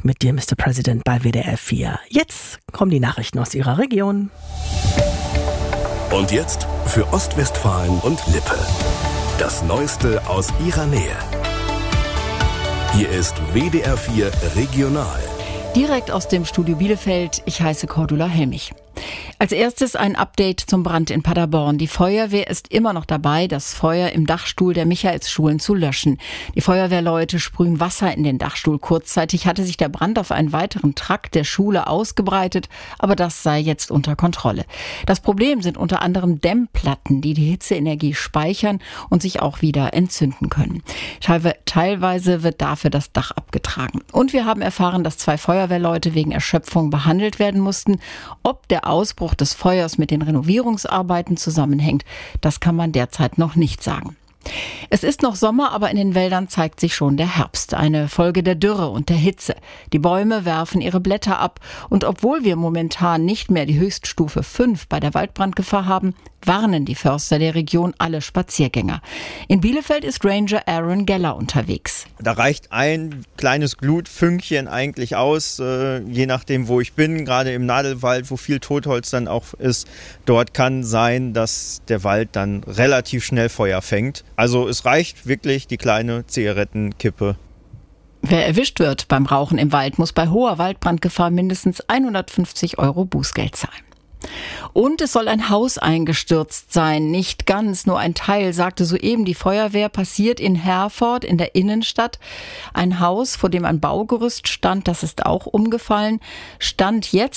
mit dir, Mr. President, bei WDR 4. Jetzt kommen die Nachrichten aus Ihrer Region. Und jetzt für Ostwestfalen und Lippe. Das Neueste aus Ihrer Nähe. Hier ist WDR 4 Regional. Direkt aus dem Studio Bielefeld, ich heiße Cordula Helmich. Als erstes ein Update zum Brand in Paderborn. Die Feuerwehr ist immer noch dabei, das Feuer im Dachstuhl der Michaelsschulen zu löschen. Die Feuerwehrleute sprühen Wasser in den Dachstuhl. Kurzzeitig hatte sich der Brand auf einen weiteren Trakt der Schule ausgebreitet, aber das sei jetzt unter Kontrolle. Das Problem sind unter anderem Dämmplatten, die die Hitzeenergie speichern und sich auch wieder entzünden können. Teilweise wird dafür das Dach abgetragen. Und wir haben erfahren, dass 2 Feuerwehrleute wegen Erschöpfung behandelt werden mussten. Ob der Ausbruch des Feuers mit den Renovierungsarbeiten zusammenhängt, das kann man derzeit noch nicht sagen. Es ist noch Sommer, aber in den Wäldern zeigt sich schon der Herbst, eine Folge der Dürre und der Hitze. Die Bäume werfen ihre Blätter ab und obwohl wir momentan nicht mehr die Höchststufe 5 bei der Waldbrandgefahr haben, warnen die Förster der Region alle Spaziergänger. In Bielefeld ist Ranger Aaron Geller unterwegs. Da reicht ein kleines Glutfünkchen eigentlich aus, je nachdem wo ich bin, gerade im Nadelwald, wo viel Totholz dann auch ist. Dort kann sein, dass der Wald dann relativ schnell Feuer fängt. Also es reicht wirklich die kleine Zigarettenkippe. Wer erwischt wird beim Rauchen im Wald, muss bei hoher Waldbrandgefahr mindestens 150 € Bußgeld zahlen. Und es soll ein Haus eingestürzt sein. Nicht ganz, nur ein Teil, sagte soeben die Feuerwehr, passiert in Herford in der Innenstadt. Ein Haus, vor dem ein Baugerüst stand, das ist auch umgefallen. Stand jetzt